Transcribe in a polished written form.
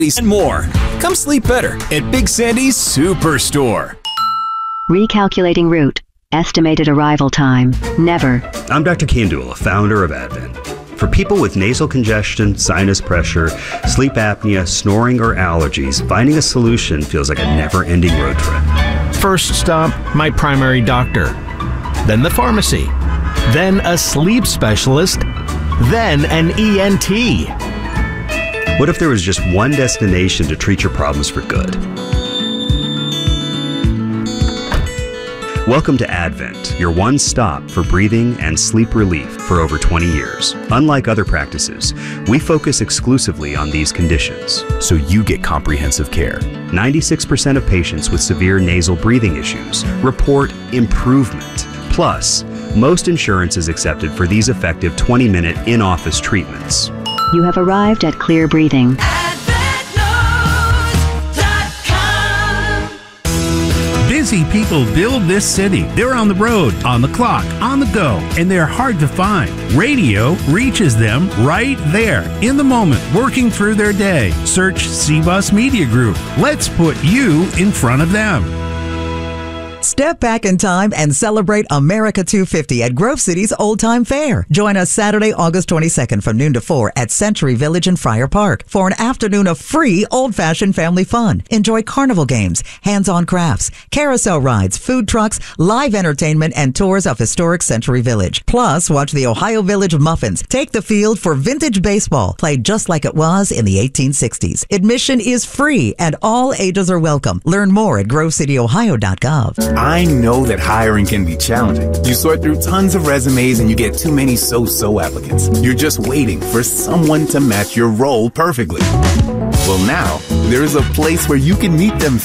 and more. Come sleep better at Big Sandy's Superstore. Recalculating route. Estimated arrival time. Never. I'm Dr. Kandula, founder of Advent. For people with nasal congestion, sinus pressure, sleep apnea, snoring, or allergies, finding a solution feels like a never-ending road trip. First stop, my primary doctor. Then the pharmacy. Then a sleep specialist. Then an ENT. What if there was just one destination to treat your problems for good? Welcome to Advent, your one stop for breathing and sleep relief for over 20 years. Unlike other practices, we focus exclusively on these conditions, So you get comprehensive care. 96% of patients with severe nasal breathing issues report improvement. Plus, most insurance is accepted for these effective 20-minute in-office treatments. You have arrived at Clear Breathing. Busy people build this city. They're on the road, on the clock, on the go, and they're hard to find. Radio reaches them right there, in the moment, working through their day. Search CBUS Media Group. Let's put you in front of them. Step back in time and celebrate America 250 at Grove City's Old Time Fair. Join us Saturday, August 22nd from noon to 4 at Century Village in Friar Park for an afternoon of free old-fashioned family fun. Enjoy carnival games, hands-on crafts, carousel rides, food trucks, live entertainment, and tours of historic Century Village. Plus, watch the Ohio Village Muffins take the field for vintage baseball, played just like it was in the 1860s. Admission is free and all ages are welcome. Learn more at grovecityohio.gov. I know that hiring can be challenging. You sort through tons of resumes and you get too many so-so applicants. You're just waiting for someone to match your role perfectly. Well, now, there's a place where you can meet them